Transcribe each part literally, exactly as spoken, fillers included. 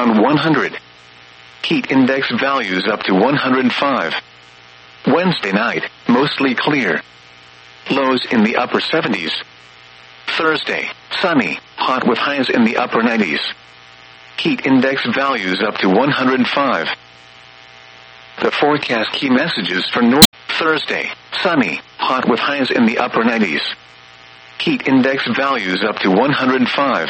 around one hundred. Heat index values up to one hundred five. Wednesday night, mostly clear. Lows in the upper seventies. Thursday, sunny, hot with highs in the upper nineties. Heat index values up to one hundred five. The forecast key messages for North. Thursday, sunny, hot with highs in the upper nineties. Heat index values up to one hundred five.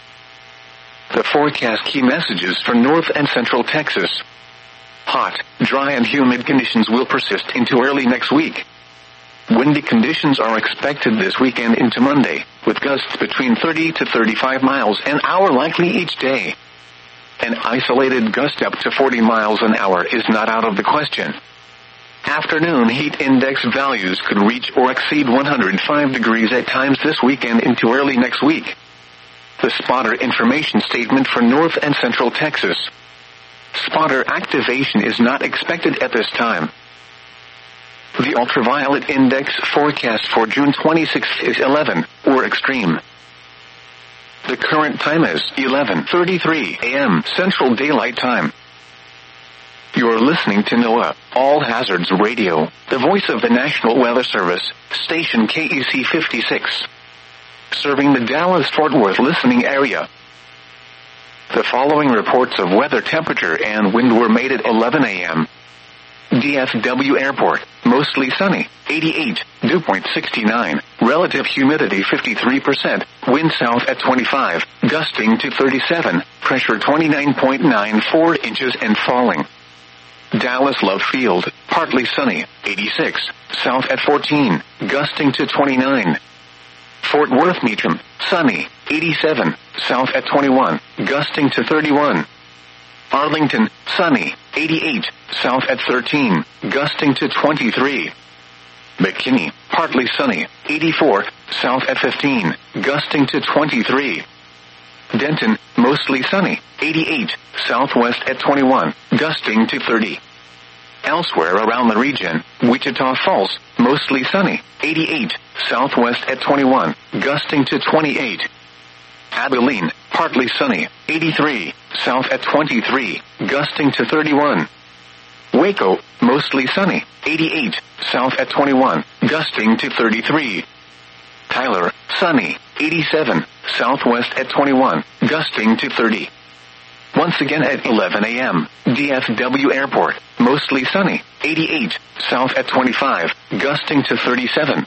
The forecast key messages for North and Central Texas. Hot, dry and humid conditions will persist into early next week. Windy conditions are expected this weekend into Monday, with gusts between thirty to thirty-five miles an hour likely each day. An isolated gust up to forty miles an hour is not out of the question. Afternoon heat index values could reach or exceed one hundred five degrees at times this weekend into early next week. The spotter information statement for North and Central Texas. Spotter activation is not expected at this time. The ultraviolet index forecast for June twenty-sixth is eleven, or extreme. The current time is eleven thirty-three a.m. Central Daylight Time. You're listening to NOAA, All Hazards Radio, the voice of the National Weather Service, station K E C fifty-six. Serving the Dallas-Fort Worth listening area. The following reports of weather temperature and wind were made at eleven a.m. D F W Airport, mostly sunny, eighty-eight, dew point sixty-nine, relative humidity fifty-three percent, wind south at twenty-five, gusting to thirty-seven, pressure twenty-nine point nine four inches and falling. Dallas Love Field, partly sunny, eighty-six, south at fourteen, gusting to twenty-nine. Fort Worth Meacham, sunny, eighty-seven, south at twenty-one, gusting to thirty-one. Arlington, sunny, eighty-eight, south at thirteen, gusting to twenty-three. McKinney, partly sunny, eighty-four, south at fifteen, gusting to twenty-three. Denton, mostly sunny, eighty-eight, southwest at twenty-one, gusting to thirty. Elsewhere around the region, Wichita Falls, mostly sunny, eighty-eight, southwest at twenty-one, gusting to twenty-eight. Abilene, partly sunny, eighty-three, south at twenty-three, gusting to thirty-one. Waco, mostly sunny, eighty-eight, south at twenty-one, gusting to thirty-three. Tyler, sunny, eighty-seven, southwest at twenty-one, gusting to thirty. Once again at eleven a.m., D F W Airport, mostly sunny, eighty-eight, south at twenty-five, gusting to thirty-seven.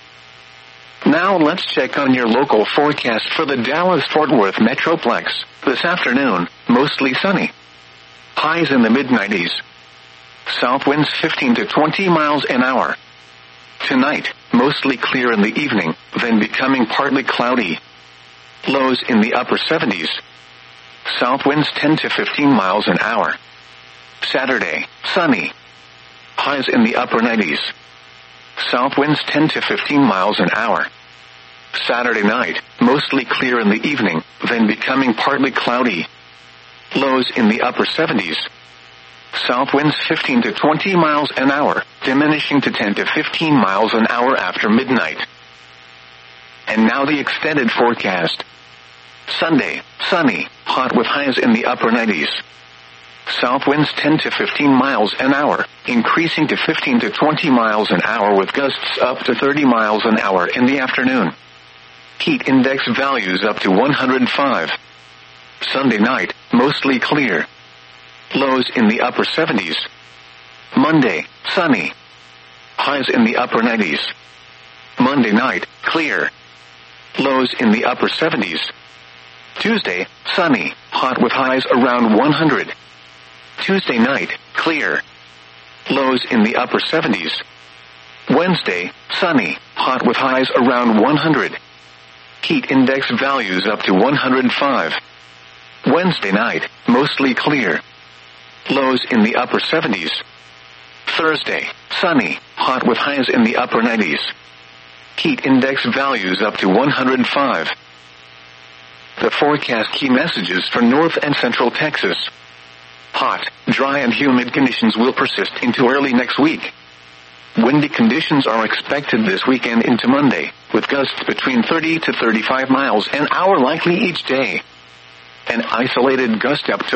Now let's check on your local forecast for the Dallas-Fort Worth Metroplex. This afternoon, mostly sunny. Highs in the mid nineties. South winds fifteen to twenty miles an hour. Tonight, mostly clear in the evening, then becoming partly cloudy. Lows in the upper seventies. South winds ten to fifteen miles an hour. Saturday, sunny. Highs in the upper nineties. South winds ten to fifteen miles an hour. Saturday night, mostly clear in the evening, then becoming partly cloudy. Lows in the upper seventies. South winds fifteen to twenty miles an hour, diminishing to ten to fifteen miles an hour after midnight. And now the extended forecast. Sunday, sunny, hot with highs in the upper nineties. South winds ten to fifteen miles an hour, increasing to fifteen to twenty miles an hour with gusts up to thirty miles an hour in the afternoon. Heat index values up to one hundred five. Sunday night, mostly clear. Lows in the upper seventies. Monday, sunny. Highs in the upper nineties. Monday night, clear. Lows in the upper seventies. Tuesday, sunny, hot with highs around one hundred. Tuesday night, clear. Lows in the upper seventies. Wednesday, sunny, hot with highs around one hundred. Heat index values up to one hundred five. Wednesday night, mostly clear. Lows in the upper seventies. Thursday, sunny, hot with highs in the upper nineties. Heat index values up to one hundred five. The forecast key messages for North and Central Texas. Hot, dry and humid conditions will persist into early next week. Windy conditions are expected this weekend into Monday, with gusts between thirty to thirty-five miles an hour likely each day. An isolated gust up to